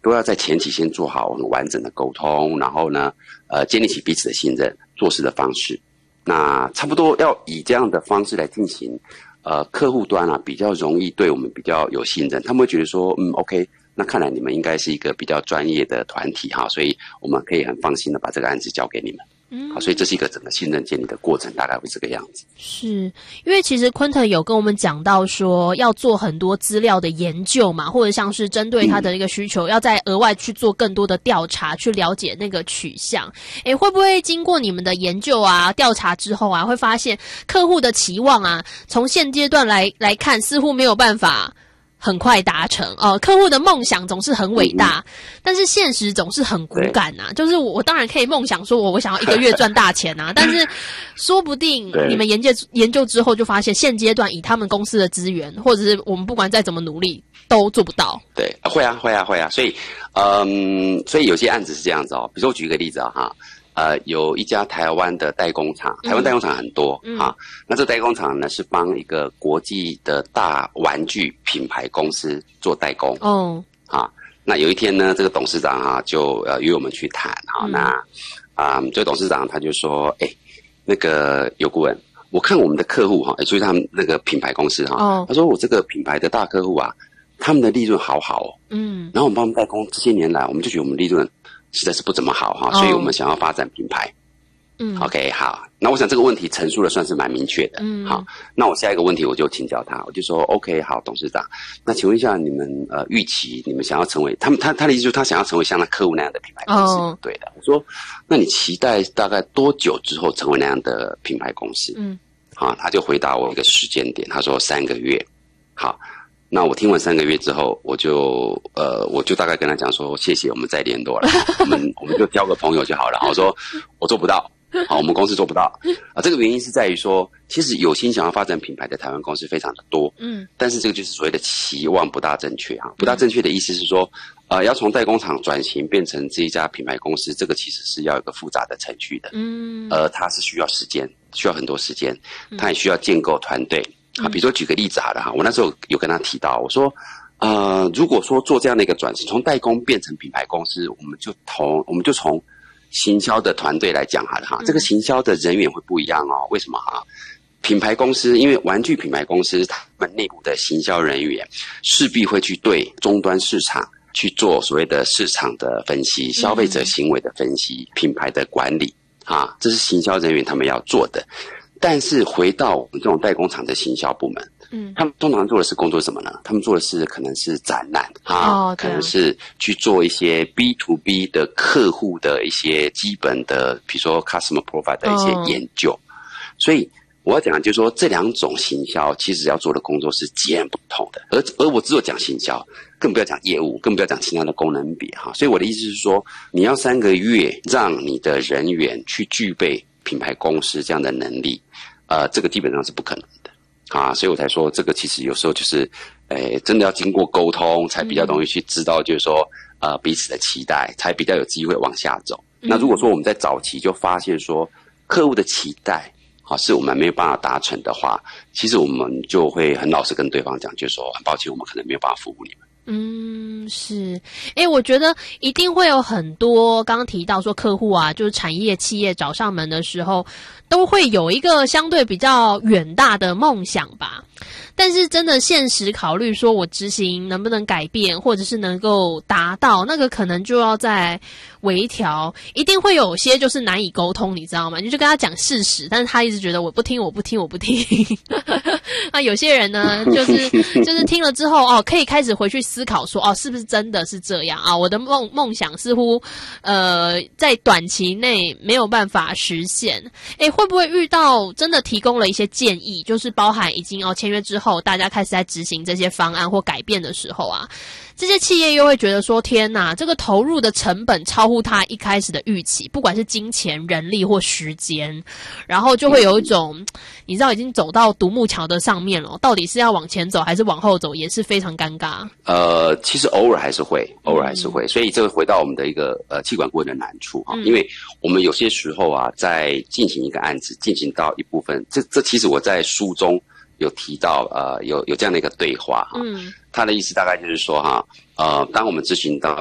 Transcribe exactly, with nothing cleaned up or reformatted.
都要在前期先做好很完整的沟通，然后呢，呃，建立起彼此的信任，做事的方式。那差不多要以这样的方式来进行，呃，客户端啊比较容易对我们比较有信任，他们会觉得说，嗯 ，OK， 那看来你们应该是一个比较专业的团体哈，所以我们可以很放心的把这个案子交给你们。嗯，好，所以这是一个整个信任建立的过程，大概会这个样子。 是因为其实昆特有跟我们讲到说，要做很多资料的研究嘛，或者像是针对他的一个需求，嗯、要再额外去做更多的调查，去了解那个取向。诶，会不会经过你们的研究啊、调查之后啊，会发现客户的期望啊，从现阶段来来看，似乎没有办法很快达成哦，客户的梦想总是很伟大，嗯、但是现实总是很骨感呐、啊。就是我，我当然可以梦想说我我想要一个月赚大钱啊，但是说不定你们研究研究之后就发现，现阶段以他们公司的资源，或者是我们不管再怎么努力，都做不到。对， 会啊，会啊，会啊。所以，嗯，所以有些案子是这样子哦。比如说我举一个例子啊，哈。呃，有一家台湾的代工厂，台湾代工厂很多、嗯、啊。那这代工厂呢，是帮一个国际的大玩具品牌公司做代工。哦，啊，那有一天呢，这个董事长啊，就呃约我们去谈哈、嗯。那啊、呃，这个董事长他就说，哎，那个尤顾问，我看我们的客户哈，就是他们那个品牌公司哈，哦、他说我这个品牌的大客户啊，他们的利润好好哦。嗯，然后我们帮他们代工这些年来，我们就觉得我们利润实在是不怎么好哈，所以我们想要发展品牌。嗯 ，OK， 好，那我想这个问题陈述的算是蛮明确的。嗯，好，那我下一个问题我就请教他，我就说 OK， 好，董事长，那请问一下你们呃预期你们想要成为他们他他的意思就是他想要成为像他客户那样的品牌公司，哦、对的。我说那你期待大概多久之后成为那样的品牌公司？嗯，好，他就回答我一个时间点，他说三个月。好。那我听完三个月之后，我就呃，我就大概跟他讲说，谢谢，我们再联络了，我们我们就交个朋友就好了。我说我做不到，好，我们公司做不到啊。这个原因是在于说，其实有心想要发展品牌的台湾公司非常的多，嗯，但是这个就是所谓的期望不大正确啊。不大正确的意思是说，呃，要从代工厂转型变成这一家品牌公司，这个其实是要有一个复杂的程序的，嗯，呃，它是需要时间，需要很多时间，它也需要建构团队。啊，比如说举个例子好了哈，我那时候有跟他提到，我说，呃，如果说做这样的一个转型，从代工变成品牌公司，我们就从我们就从行销的团队来讲好了哈，这个行销的人员会不一样哦。为什么哈？品牌公司因为玩具品牌公司他们内部的行销人员势必会去对终端市场去做所谓的市场的分析、消费者行为的分析、品牌的管理啊，这是行销人员他们要做的。但是回到我们这种代工厂的行销部门，嗯，他们通常做的是工作是什么呢？他们做的是可能是展览啊，哦、可能是去做一些 B to B 的客户的一些基本的，比如说 customer profile 的一些研究。哦、所以我要讲的就是说，这两种行销其实要做的工作是截然不同的。而而我只有讲行销，更不要讲业务，更不要讲其他的功能比哈。所以我的意思是说，你要三个月让你的人员去具备品牌公司这样的能力。呃，这个基本上是不可能的啊，所以我才说这个其实有时候就是，诶，真的要经过沟通，才比较容易去知道，就是说，呃，彼此的期待，才比较有机会往下走。嗯、那如果说我们在早期就发现说，客户的期待，好、啊，是我们没有办法达成的话，其实我们就会很老实跟对方讲，就是说，很抱歉，我们可能没有办法服务你们。 嗯，是，诶，我觉得一定会有很多刚刚提到说客户啊，就是产业企业找上门的时候，都会有一个相对比较远大的梦想吧。但是真的现实考虑说我执行能不能改变，或者是能够达到，那个可能就要再微调，一定会有些就是难以沟通，你知道吗？你就跟他讲事实，但是他一直觉得我不听我不听我不听那有些人呢就是就是听了之后哦，可以开始回去思考说哦，是不是真的是这样啊？我的梦梦想似乎呃在短期内没有办法实现。诶，会不会遇到真的提供了一些建议，就是包含已经哦签约之后大家开始在执行这些方案或改变的时候啊，这些企业又会觉得说天哪，这个投入的成本超乎他一开始的预期，不管是金钱、人力或时间，然后就会有一种、嗯、你知道已经走到独木桥的上面了，到底是要往前走还是往后走，也是非常尴尬。呃， 其实偶尔还是会，偶尔还是会，嗯、所以这个回到我们的一个呃企管顾问的难处哈、嗯，因为我们有些时候啊，在进行一个案子，进行到一部分，这这其实我在书中有提到，呃，有有这样的一个对话哈，嗯，他的意思大概就是说哈，呃，当我们执行到